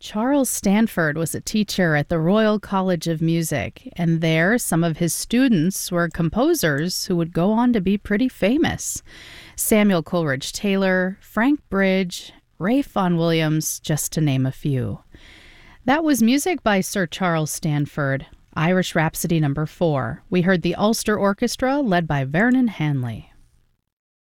Charles Stanford was a teacher at the Royal College of Music, and there some of his students were composers who would go on to be pretty famous. Samuel Coleridge Taylor, Frank Bridge, Ralph Vaughan Williams, just to name a few. That was music by Sir Charles Stanford, Irish Rhapsody No. 4. We heard the Ulster Orchestra led by Vernon Hanley.